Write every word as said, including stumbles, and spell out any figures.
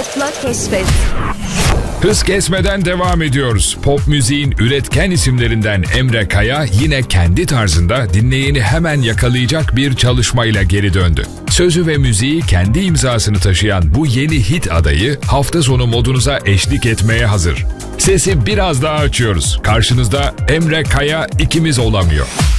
Rahatla keşfet. Hız kesmeden devam ediyoruz. Pop müziğin üretken isimlerinden Emre Kaya yine kendi tarzında dinleyeni hemen yakalayacak bir çalışmayla geri döndü. Sözü ve müziği kendi imzasını taşıyan bu yeni hit adayı hafta sonu modunuza eşlik etmeye hazır. Sesi biraz daha açıyoruz. Karşınızda Emre Kaya ikimiz olamıyor.